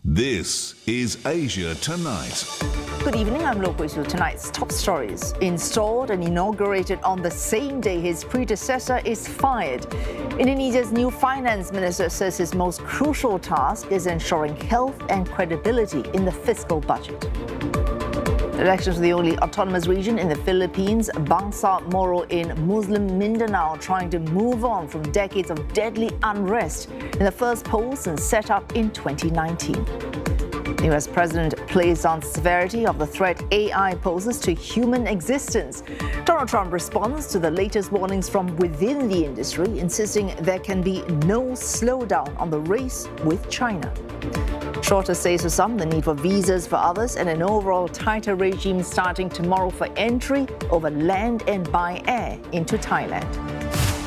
This is Asia Tonight. Good evening, I'm Lo Guisu. Tonight's top stories. Installed and inaugurated on the same day his predecessor is fired. Indonesia's new finance minister says his most crucial task is ensuring health and credibility in the fiscal budget. Elections to the only autonomous region in the Philippines, Bangsa Moro in Muslim Mindanao trying to move on from decades of deadly unrest in the first poll since set up in 2019. The US president plays on severity of the threat AI poses to human existence. Donald Trump responds to the latest warnings from within the industry, insisting there can be no slowdown on the race with China. Shorter stays for some, the need for visas for others, and an overall tighter regime starting tomorrow for entry over land and by air into Thailand.